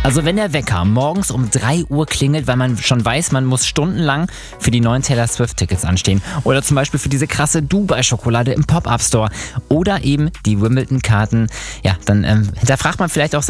Also wenn der Wecker morgens um 3 Uhr klingelt, weil man schon weiß, man muss stundenlang für die neuen Taylor Swift-Tickets anstehen. Oder zum Beispiel für diese krasse Dubai-Schokolade im Pop-Up-Store. Oder eben die Wimbledon-Karten. Ja, dann hinterfragt man vielleicht auch